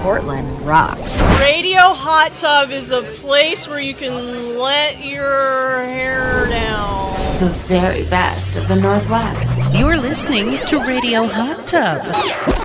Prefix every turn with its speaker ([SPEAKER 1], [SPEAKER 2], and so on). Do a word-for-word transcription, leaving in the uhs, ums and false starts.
[SPEAKER 1] Portland rocks.
[SPEAKER 2] Radio Hot Tub is a place where you can let your hair down.
[SPEAKER 3] The very best of the Northwest.
[SPEAKER 1] You're listening to Radio Hot Tub.